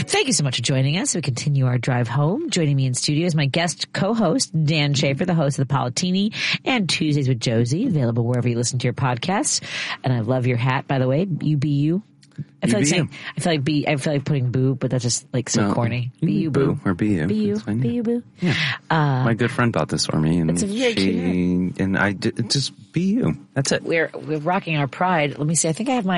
Thank you so much for joining us. We continue our drive home. Joining me in studio is my guest co-host, Dan Schaefer, the host of the Politini and Tuesdays with Josie, available wherever you listen to your podcasts. And I love your hat, by the way. You be you. I feel like putting boo, but that's just like so corny. Be you, boo. Or be you. Be you. Fine, be you, boo. Yeah. My good friend bought this for me, and it's a very cute hat. And I did, just be you. That's it. We're rocking our pride. Let me see. I think I have my